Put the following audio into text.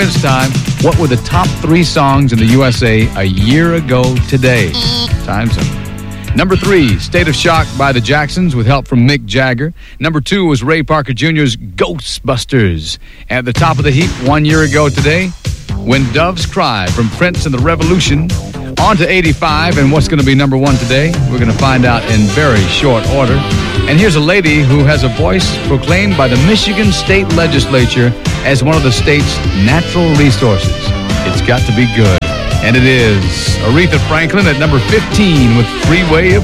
quiz time. What were the top 3 songs in the USA a year ago today? Time's up. Number 3, State of Shock by the Jacksons with help from Mick Jagger. Number 2 was Ray Parker Jr.'s Ghostbusters. And at the top of the heap 1 year ago today, When Doves Cry from Prince and the Revolution. On to 85, and what's going to be number 1 today? We're going to find out in very short order. And here's a lady who has a voice proclaimed by the Michigan State Legislature as one of the state's natural resources. It's got to be good. And it is Aretha Franklin at number 15 with Freeway of